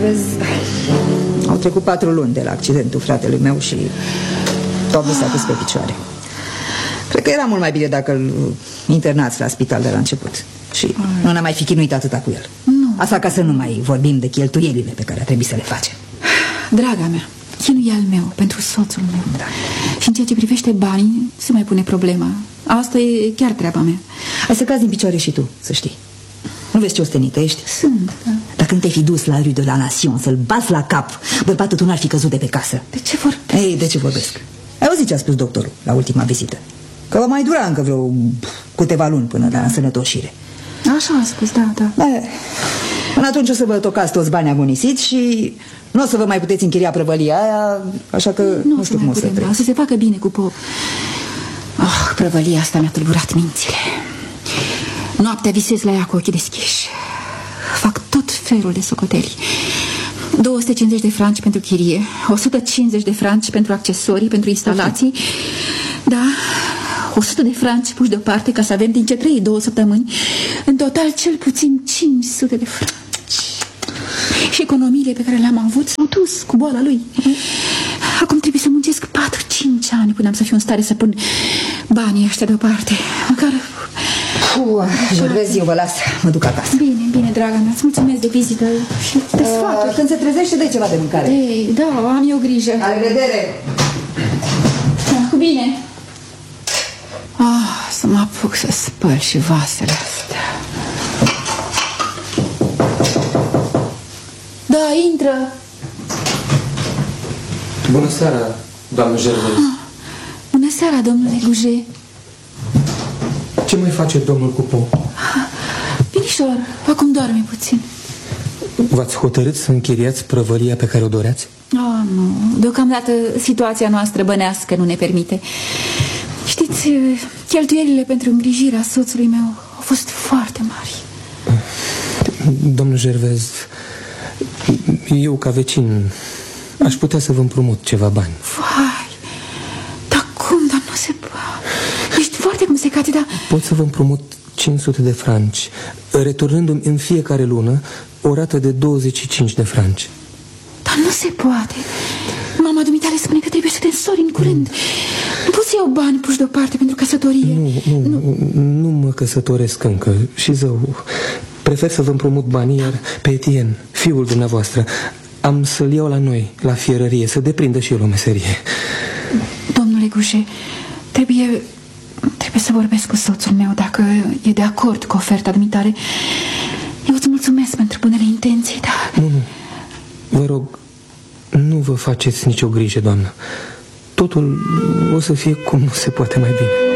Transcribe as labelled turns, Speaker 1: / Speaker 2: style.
Speaker 1: Gervais, au trecut 4 luni de la accidentul fratelui meu și tot nu s-a pus pe picioare. Cred că era mult mai bine dacă îl internați la spital de la început. Și nu ne-am mai fi chinuit atâta cu el.
Speaker 2: Nu.
Speaker 1: Asta ca să nu mai vorbim de cheltuielile pe care a trebuit să le facem.
Speaker 2: Draga mea, chinuie al meu pentru soțul meu.
Speaker 1: Da.
Speaker 2: Și în ceea ce privește banii, se mai pune problema. Asta e chiar treaba mea.
Speaker 1: Hai să cazi din picioare și tu, să știi. Nu vezi ce ostenită ești?
Speaker 2: Sunt, da.
Speaker 1: Dacă nu te-ai fi dus la Rue de la Nation să-l bați la cap, bărbatul tu n-ar fi căzut de pe casă.
Speaker 2: De ce vorbesc?
Speaker 1: Ei, de ce vorbesc? Ai auzit ce a spus doctorul la ultima vizită? Că va mai dura încă vreo câteva luni până la însănătoșire.
Speaker 2: Așa a spus, da.
Speaker 1: Până atunci o să vă tocați toți banii agonisiți și nu o să vă mai puteți închiria prăvălia aia, așa că nu știu cum o să trec.
Speaker 2: O să se facă bine cu Pop. Prăvălia asta mi-a tulburat mințile. Noaptea visez la ea cu ochii deschiși. Fac tot felul de socoteli. 250 de franci pentru chirie, 150 de franci pentru accesorii, pentru instalații. Da, 100 de franci puși deoparte ca să avem din ce trăi 2 săptămâni. În total cel puțin 500 de franci. Și economiile pe care le-am avut s-au dus cu boala lui. Acum trebuie să muncesc 4-5 ani până am să fiu în stare să pun banii ăștia deoparte. Măcar...
Speaker 1: Gervais, eu vă las, mă duc acasă.
Speaker 2: Bine, draga mea, îți mulțumesc de vizită și de sfaturi.
Speaker 1: Când se trezește, dă ceva de mâncare.
Speaker 2: Ei, da, am eu grijă.
Speaker 1: La revedere!
Speaker 2: Cu bine. Să mă apuc să spăl și vasele astea. Da, intră.
Speaker 3: Bună seara, doamnă Gervais.
Speaker 2: Bună seara, domnule Goujet.
Speaker 3: Ce mai face domnul Coupeau?
Speaker 2: Binișor, acum doarme puțin.
Speaker 3: V-ați hotărât să închiriați prăvălia pe care o doreați?
Speaker 2: Nu, deocamdată situația noastră bănească nu ne permite. Știți, cheltuielile pentru îngrijirea soțului meu au fost foarte mari.
Speaker 3: Domnul Gervais, eu ca vecin aș putea să vă împrumut ceva bani.
Speaker 2: Vai, dar cum, dar nu se poate. Ești foarte cum se cade, dar...
Speaker 3: Pot să vă împrumut 500 de franci, returnându-mi în fiecare lună o rată de 25 de franci.
Speaker 2: Dar nu se poate. Mama dumitale spune că trebuie să te însori în curând. Nu poți să iau bani puși deoparte pentru căsătorie.
Speaker 3: Nu mă căsătoresc încă. Și zău, prefer să vă împrumut banii, iar pe Etienne, fiul dumneavoastră, am să-l iau la noi, la fierărie, să deprindă și el o meserie.
Speaker 2: Domnule Goujet, trebuie să vorbesc cu soțul meu dacă e de acord cu oferta dumitare. Eu îți mulțumesc pentru bunele intenții, dar...
Speaker 3: Nu, vă rog, nu vă faceți nicio grijă, doamnă. Totul o să fie cum se poate mai bine.